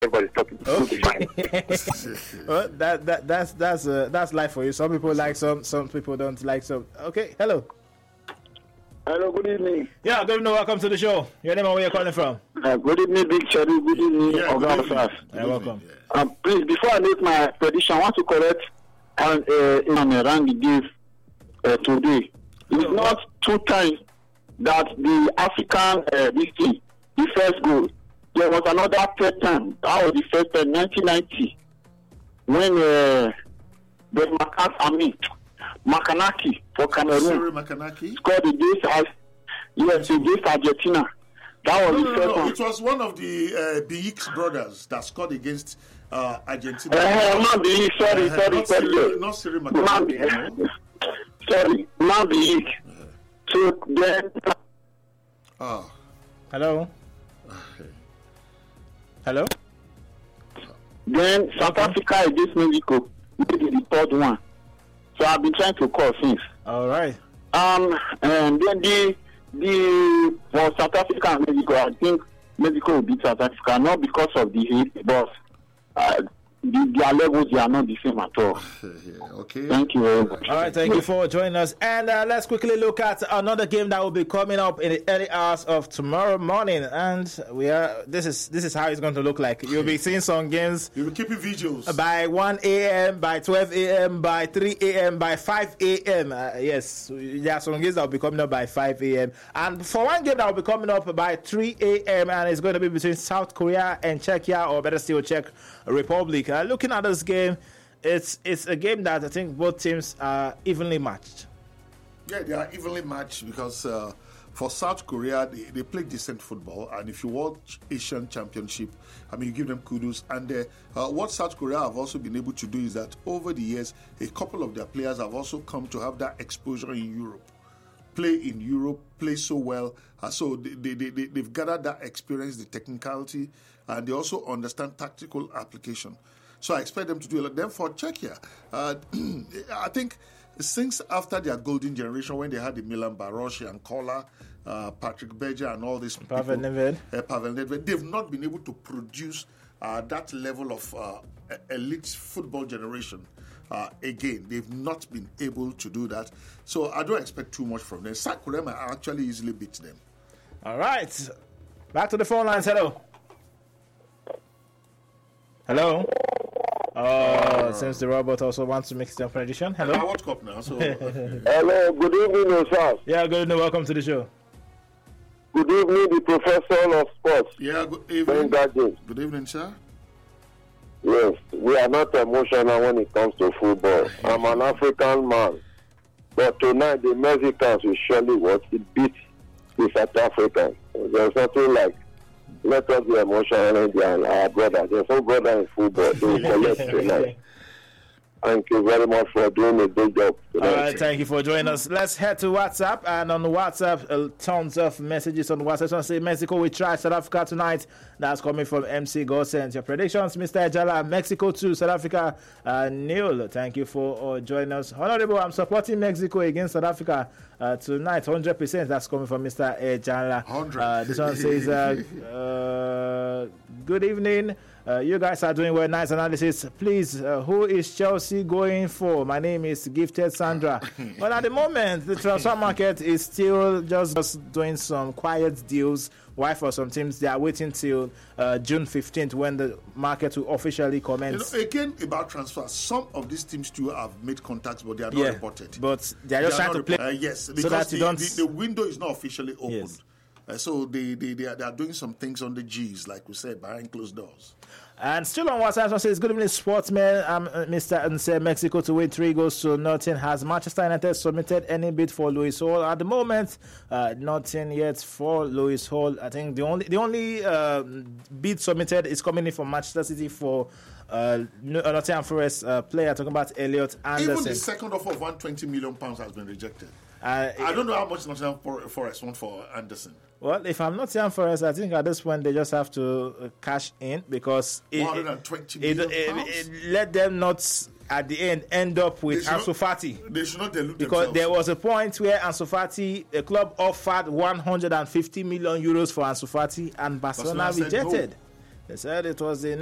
everybody's talking. Okay. Well, that's life for you. Some people like some people don't like some. Okay, hello. Hello, good evening. Yeah, good evening. Welcome to the show. Your name and where you're calling from? Good evening, Big Cherry. Good evening, Oga. Yeah, welcome. Please, before I make my prediction, I want to correct in a rank give today. It's not 2 times that the African the first goal. There was another third time. That was the first time, 1990, when the Makanaki for Cameroon scored against Argentina. That was the first one. It was one of the BX brothers that scored against Argentina. Not BX, sorry. Not Cyril Makanaki. Sorry, not BX. So then... Hello? Hello? Then South Africa against Mexico, maybe the third one. So I've been trying to call since. All right. And then the for South Africa and Mexico, I think Mexico will beat South Africa not because of the heat, but their levels they are not the same at all. Okay. Thank you very much. All right, thank you for joining us. And let's quickly look at another game that will be coming up in the early hours of tomorrow morning. And this is how it's going to look like. You'll be seeing some games. You'll be keeping vigils by 1 a.m., by 12 a.m., by 3 a.m., by 5 a.m. Yes, there are some games that will be coming up by 5 a.m. And for one game that will be coming up by 3 a.m. and it's going to be between South Korea and Czechia, or better still, Czech Republic. Looking at this game, it's a game that I think both teams are evenly matched. Yeah, they are evenly matched because for South Korea, they play decent football. And if you watch Asian Championship, I mean, you give them kudos. And what South Korea have also been able to do is that over the years, a couple of their players have also come to have that exposure in Europe. Play in Europe, play so well. So they've gathered that experience, the technicality, and they also understand tactical application. So I expect them to do a lot. Then for Czechia, I think since after their golden generation, when they had the Milan Baroš and Kola, Patrick Berger and all these people, Pavel Nedved, they've not been able to produce that level of elite football generation. Again, they've not been able to do that. So I don't expect too much from them. South Korea might actually easily beat them. All right. Back to the phone lines. Hello. Hello. Since the robot also wants to make some prediction. Hello. I World Cup now. So. Hello, good evening, sir. Yeah, good evening. Welcome to the show. Good evening, the professor of sports. Yeah, good evening. Good evening, sir. Yes, we are not emotional when it comes to football. I'm an African man. But tonight, the Mexicans will surely beat the South Africans. There's nothing like, let us be emotional and our brothers. There's no brother in football. They will collect tonight. Thank you very much for doing a good job tonight. All right, thank you for joining us. Let's head to WhatsApp. And on WhatsApp, tons of messages on WhatsApp. Someone say Mexico will try South Africa tonight. That's coming from MC Gossens. Your predictions, Mr. Ejala, Mexico 2, South Africa nil. Thank you for joining us. Honorable, I'm supporting Mexico against South Africa tonight, 100%. That's coming from Mr. Ejala. This one says, good evening. You guys are doing well. Nice analysis. Please, who is Chelsea going for? My name is Gifted Sandra. Well, at the moment, the transfer market is still just doing some quiet deals. Why for some teams, they are waiting till June 15th when the market will officially commence. Again, about transfers, some of these teams too have made contacts, but they are not reported. But they are just trying to play. Yes, because so that the window is not officially opened. Yes. So they are doing some things on the G's, like we said, behind closed doors. And still on WhatsApp, says, good evening, sportsmen. I'm Mr. Nse, Mexico to win 3 goals to nothing. Has Manchester United submitted any bid for Lewis Hall? At the moment, nothing yet for Lewis Hall. I think the only bid submitted is coming in from Manchester City for Nottingham Forest player, talking about Elliot Anderson. Even the second offer of £120 million has been rejected. I don't know how much Nottingham Forest want for Anderson. Well, if I'm not young for us, I think at this point they just have to cash in because £120 million. Let them not at the end up with Ansu Fati. They should not dilute because themselves. There was a point where Ansu Fati, the club offered 150 million euros for Ansu Fati, and Barcelona rejected. No. They said it was the